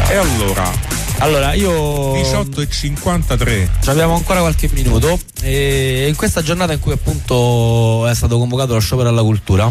E allora io 18:53 abbiamo ancora qualche minuto, e in questa giornata in cui appunto è stato convocato lo sciopero alla cultura,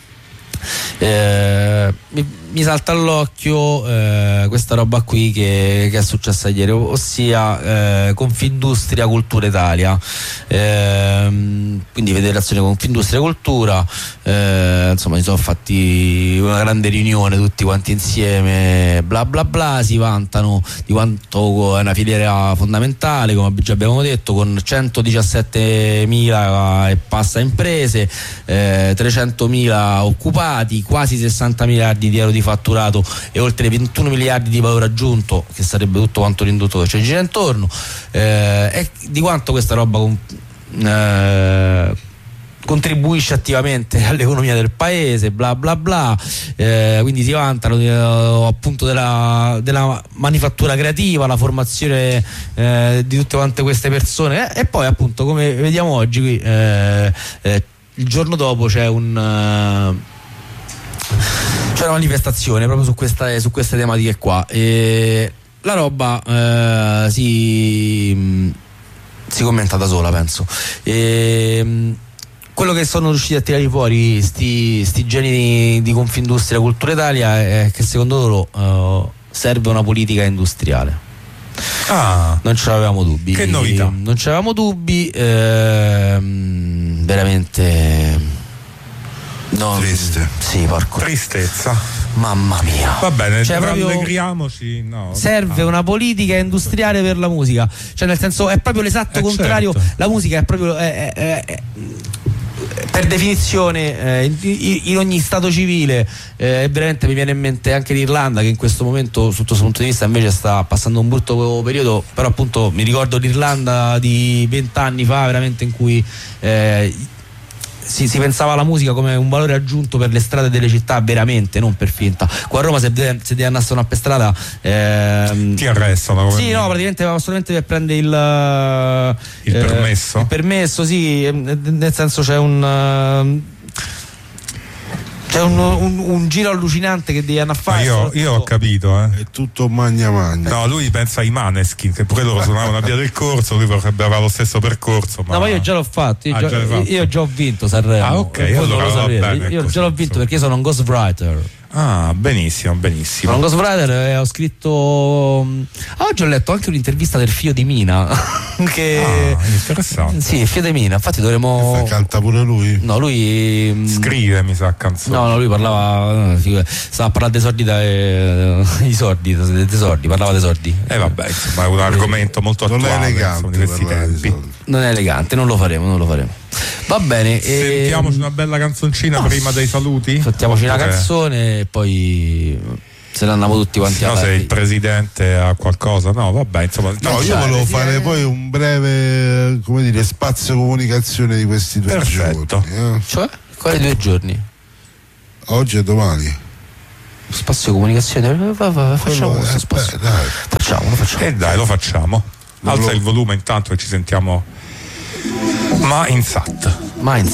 mi salta all'occhio questa roba qui che è successa ieri, ossia Confindustria Cultura Italia, quindi Federazione Confindustria Cultura, insomma si sono fatti una grande riunione tutti quanti insieme, bla bla bla, si vantano di quanto è una filiera fondamentale, come già abbiamo detto, con 117.000 e passa imprese, 300.000 occupati, quasi 60 miliardi di euro di fatturato e oltre 21 miliardi di valore aggiunto, che sarebbe tutto quanto l'indotto che ci gira intorno, e di quanto questa roba contribuisce attivamente all'economia del paese, bla bla bla, quindi si vantano appunto della manifattura creativa, la formazione di tutte quante queste persone, e poi appunto, come vediamo oggi qui, il giorno dopo c'è una manifestazione proprio su queste tematiche qua, e la roba si commenta da sola, penso. Quello che sono riusciti a tirare fuori sti geni di Confindustria Cultura Italia è che secondo loro serve una politica industriale. Non ce l'avevamo dubbi. Che novità. Non ce l'avevamo dubbi, veramente. No, triste. Sì, porco. Tristezza. Mamma mia. Va bene, proprio allegriamoci. No. Serve una politica industriale per la musica. Cioè, nel senso, è proprio l'esatto contrario. Certo. La musica è proprio per definizione in ogni stato civile, veramente mi viene in mente anche l'Irlanda, che in questo momento sotto questo punto di vista invece sta passando un brutto periodo, però appunto mi ricordo l'Irlanda di 20 anni fa, veramente, in cui si pensava alla musica come un valore aggiunto per le strade delle città, veramente, non per finta. Qua a Roma se devi andare una per strada ti arrestano. Sì, no, praticamente assolutamente per prendere il permesso. Il permesso, sì, nel senso c'è un giro allucinante che devi andare a fare. Io ho capito, È tutto magna. No, lui pensa ai Maneskin, che pure loro suonavano a Via del Corso, lui vorrebbe avere lo stesso percorso. No, ma io già l'ho fatto, io già ho vinto Sanremo. Ok, allora va bene, io già l'ho vinto perché sono un ghostwriter. Benissimo. Sono un ghostwriter e ho scritto. Oggi ho letto anche un'intervista del figlio di Mina. Interessante. Sì, il figlio di Mina. Infatti dovremmo. Canta pure lui? No, lui scrive, mi sa, canzoni. No, lui parlava. Stava a parlare dei sordi, dei sordi, parlava dei sordi. Vabbè, insomma, è un argomento molto attuale. Non è elegante in questi tempi. Non è elegante, non lo faremo. Va bene. Sentiamoci una bella canzoncina prima dei saluti. Sentiamoci una canzone e poi se ne andiamo tutti quanti se il presidente ha qualcosa. No, vabbè, insomma. No, io volevo fare poi un breve, come dire, spazio comunicazione di questi 2 giorni. Cioè? Quali 2 giorni? Oggi e domani. Spazio comunicazione, facciamo questo spazio. Facciamolo. Dai, lo facciamo. Alza il volume intanto e ci sentiamo. Ma in SAT.